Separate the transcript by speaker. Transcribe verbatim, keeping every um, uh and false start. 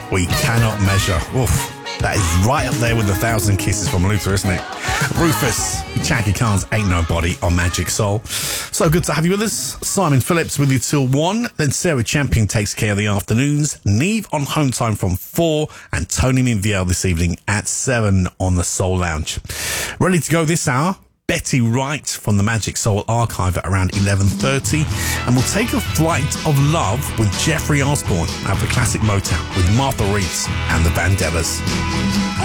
Speaker 1: We Cannot Measure. Oof. That is right up there with a thousand kisses from Luther, isn't it? Rufus, Chaka Khan's Ain't Nobody on Magic Soul. So good to have you with us. Simon Phillips with you till one. Then Sarah Champion takes care of the afternoons. Neve on home time from four. And Tony Minviel this evening at seven on the Soul Lounge. Ready to go this hour? Betty Wright from the Magic Soul Archive at around eleven thirty. And we'll take a flight of love with Jeffrey Osborne at the Classic Motown with Martha Reeves and the Vandellas.